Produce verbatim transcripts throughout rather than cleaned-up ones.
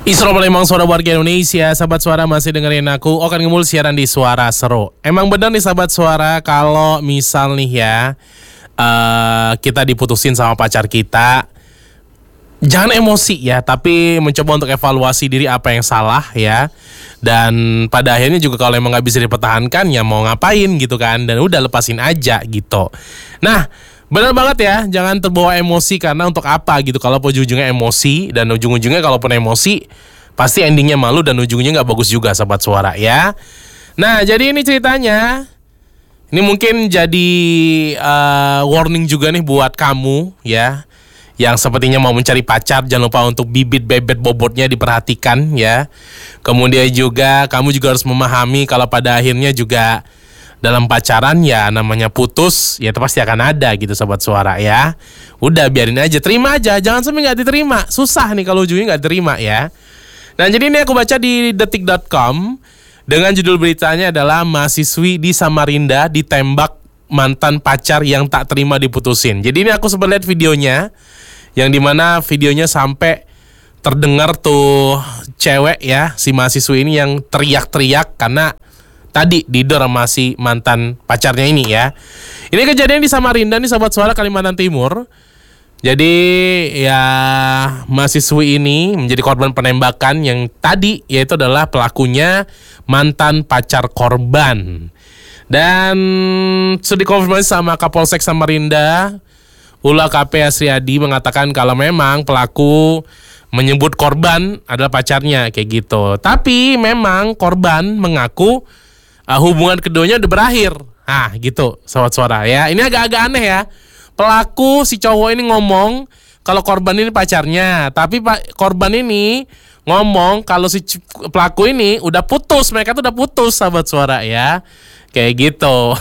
Assalamualaikum memang suara warga Indonesia. Sahabat suara masih dengerin aku Okan Ngemul siaran di Suara Seru. Emang benar nih sahabat suara, kalau misal nih ya uh, kita diputusin sama pacar kita, jangan emosi ya, tapi mencoba untuk evaluasi diri apa yang salah ya. Dan pada akhirnya juga kalau emang gak bisa dipertahankan, ya mau ngapain gitu kan. Dan udah lepasin aja gitu. Nah, benar banget ya, jangan terbawa emosi, karena untuk apa gitu kalau ujung-ujungnya emosi. Dan ujung-ujungnya kalaupun emosi, pasti endingnya malu dan ujungnya gak bagus juga sahabat suara ya. Nah, jadi ini ceritanya. Ini mungkin jadi uh, warning juga nih buat kamu ya, yang sepertinya mau mencari pacar. Jangan lupa untuk bibit bebet bobotnya diperhatikan ya. Kemudian juga kamu juga harus memahami kalau pada akhirnya juga dalam pacaran ya namanya putus, ya itu pasti akan ada gitu sahabat suara ya. Udah biarin aja, terima aja, jangan sampai gak diterima. Susah nih kalau ujungnya gak diterima ya. Nah, jadi ini aku baca di detik dot com dengan judul beritanya adalah mahasiswi di Samarinda ditembak mantan pacar yang tak terima diputusin. Jadi ini aku sempat lihat videonya, yang dimana videonya sampai terdengar tuh cewek ya, si mahasiswi ini yang teriak-teriak karena tadi didor sama si mantan pacarnya ini ya. Ini kejadian di Samarinda nih sahabat suara, Kalimantan Timur. Jadi ya mahasiswi ini menjadi korban penembakan yang tadi, yaitu adalah pelakunya mantan pacar korban. Dan sudah dikonfirmasi sama Kapolsek Samarinda, Ula K P Asriadi, mengatakan kalau memang pelaku menyebut korban adalah pacarnya kayak gitu. Tapi memang korban mengaku Uh, hubungan keduanya udah berakhir. Nah gitu sahabat suara ya. Ini agak-agak aneh ya. Pelaku si cowok ini ngomong kalau korban ini pacarnya, tapi pak korban ini ngomong kalau si c- pelaku ini udah putus. Mereka tuh udah putus sahabat suara ya. Kayak gitu.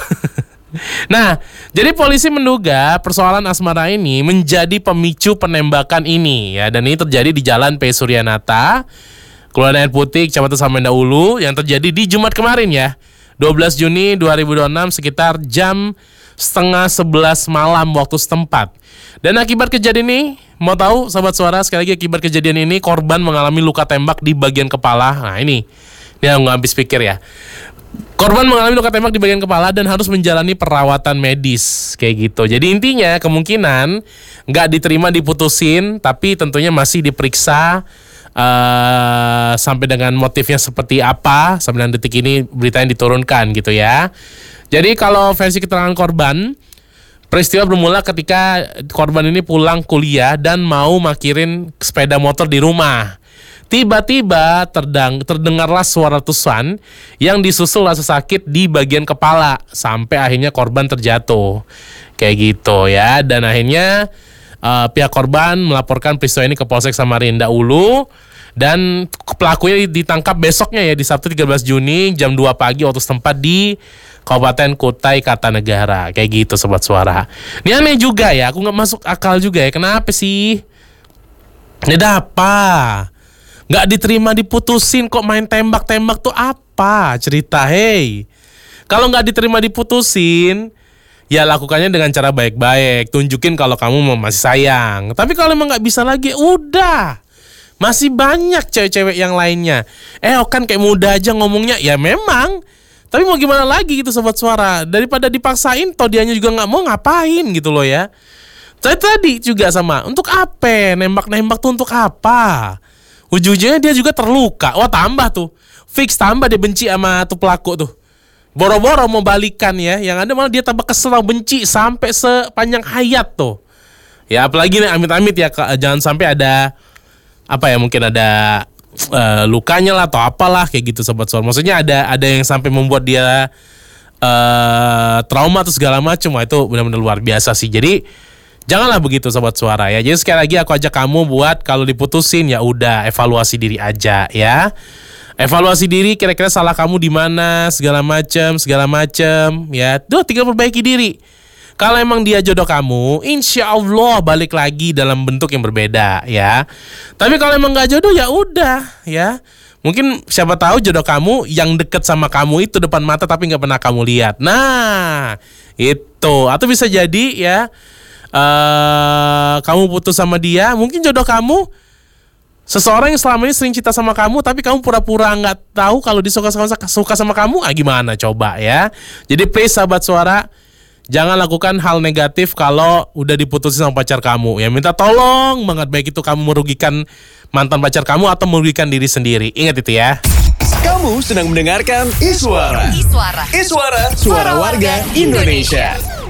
Nah, jadi polisi menduga persoalan asmara ini menjadi pemicu penembakan ini ya. Dan ini terjadi di Jalan P. Suryanata, Kelurahan Air Putih, Kecamatan Samarinda Ulu, yang terjadi di Jumat kemarin ya, dua belas Juni dua ribu dua puluh enam, sekitar jam setengah sebelas malam waktu setempat. Dan akibat kejadian ini, mau tahu sahabat suara, sekali lagi akibat kejadian ini korban mengalami luka tembak di bagian kepala. Nah ini, ini yang nggak habis pikir ya. Korban mengalami luka tembak di bagian kepala dan harus menjalani perawatan medis kayak gitu. Jadi intinya kemungkinan nggak diterima diputusin, tapi tentunya masih diperiksa Uh, sampai dengan motifnya seperti apa. Sampai dengan detik ini beritanya diturunkan gitu ya. Jadi kalau versi keterangan korban, peristiwa bermula ketika korban ini pulang kuliah dan mau makirin sepeda motor di rumah. Tiba-tiba terdang, terdengarlah suara letusan yang disusul rasa sakit di bagian kepala, sampai akhirnya korban terjatuh kayak gitu ya. Dan akhirnya Uh, pihak korban melaporkan peristiwa ini ke Polsek Samarinda Ulu, dan pelakunya ditangkap besoknya ya, di Sabtu tiga belas Juni jam dua pagi waktu setempat di Kabupaten Kutai Kartanegara kayak gitu sobat suara. Ini aneh juga ya, aku nggak masuk akal juga ya, kenapa sih? Ini ada apa? Nggak diterima diputusin kok main tembak-tembak tuh apa cerita? Hey, kalau nggak diterima diputusin, ya lakukannya dengan cara baik-baik, tunjukin kalau kamu masih sayang. Tapi kalau emang gak bisa lagi, udah, masih banyak cewek-cewek yang lainnya. Eh Okan kayak muda aja ngomongnya. Ya memang, tapi mau gimana lagi gitu sobat suara. Daripada dipaksain, toh dianya juga gak mau, ngapain gitu loh ya. Saya tadi juga sama, untuk apa? Nembak-nembak tuh untuk apa? Ujung-ujungnya dia juga terluka. Wah tambah tuh, fix tambah dia benci sama tuh pelaku tuh. Boro-boro mau balikan ya, yang ada malah dia tambah kesel, benci sampai sepanjang hayat tuh. Ya apalagi nih amit-amit ya, jangan sampai ada apa ya, mungkin ada uh, lukanya lah atau apalah kayak gitu sobat suara. Maksudnya ada ada yang sampai membuat dia uh, trauma atau segala macam. Wah itu benar-benar luar biasa sih. Jadi janganlah begitu sobat suara ya. Jadi sekali lagi aku ajak kamu buat kalau diputusin ya udah evaluasi diri aja ya. Evaluasi diri, kira-kira salah kamu di mana, segala macam, segala macam, ya. Duh, tinggal perbaiki diri. Kalau emang dia jodoh kamu, insya Allah balik lagi dalam bentuk yang berbeda, ya. Tapi kalau emang nggak jodoh, ya udah, ya. Mungkin siapa tahu jodoh kamu yang deket sama kamu itu depan mata tapi nggak pernah kamu lihat. Nah, itu. Atau bisa jadi ya, uh, kamu putus sama dia, mungkin jodoh kamu Seseorang yang selama ini sering cinta sama kamu, tapi kamu pura-pura nggak tahu kalau dia suka sama, suka sama kamu, ah gimana coba ya. Jadi please sahabat suara, jangan lakukan hal negatif kalau udah diputusin sama pacar kamu. Ya minta tolong banget, baik itu kamu merugikan mantan pacar kamu atau merugikan diri sendiri. Ingat itu ya. Kamu sedang mendengarkan Iswara. Iswara. Iswara, suara warga Indonesia.